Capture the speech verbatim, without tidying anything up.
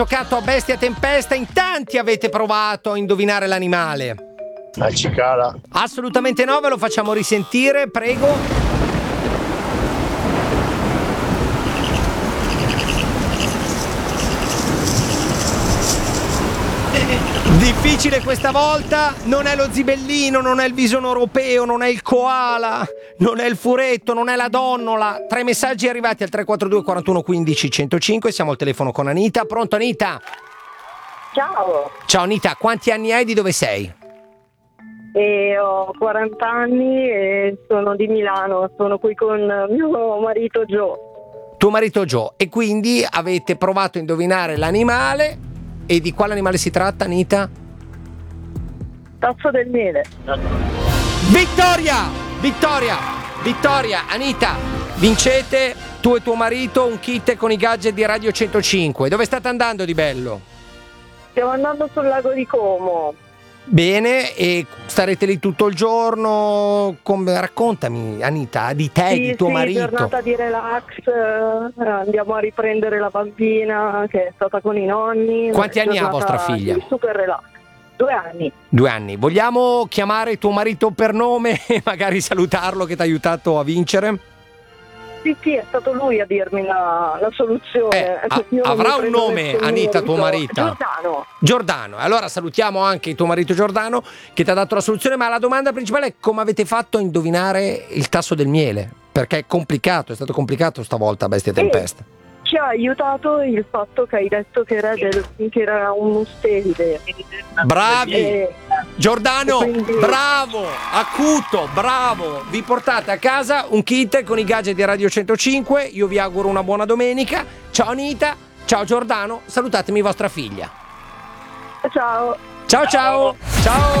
Giocato a Bestia Tempesta, in tanti avete provato a indovinare l'animale. La cicala. Assolutamente no, ve lo facciamo risentire, prego. Difficile questa volta, non è lo zibellino, non è il visone europeo, non è il koala, non è il furetto, non è la donnola. Tre messaggi arrivati al tre quattro due quarantuno quindici centocinque, siamo al telefono con Anita. Pronto Anita? Ciao. Ciao Anita, quanti anni hai e di dove sei? E ho quaranta anni e sono di Milano, sono qui con mio marito Joe. Tuo marito Joe, e quindi avete provato a indovinare l'animale. E di quale animale si tratta, Anita? Tasso del miele. Vittoria! Vittoria! Vittoria! Anita, vincete tu e tuo marito un kit con i gadget di Radio centocinque. Dove state andando di bello? Stiamo andando sul lago di Como. Bene, e starete lì tutto il giorno? Come, raccontami Anita, di te, Sì, di tuo sì, marito. giornata di relax, eh, andiamo a riprendere la bambina che è stata con i nonni. Quanti anni ha Giornata vostra figlia? di super relax. Due anni. Due anni. Vogliamo chiamare tuo marito per nome e magari salutarlo che ti ha aiutato a vincere? Sì, sì, è stato lui a dirmi la, la soluzione. Eh, a- Io non avrà mi un prendo nome, nessun Anita, tuo merito. marito? Giordano. Giordano. Allora salutiamo anche tuo marito Giordano che ti ha dato la soluzione, ma la domanda principale è come avete fatto a indovinare il tasso del miele? Perché è complicato, è stato complicato stavolta Bestia Tempesta. Ci ha aiutato il fatto che hai detto che era, del, che era un mustelide. Bravi! E- Giordano, quindi- bravo, acuto, bravo. Vi portate a casa un kit con i gadget di Radio centocinque. Io vi auguro una buona domenica. Ciao Anita, ciao Giordano, salutatemi vostra figlia. Ciao. Ciao ciao. Ciao.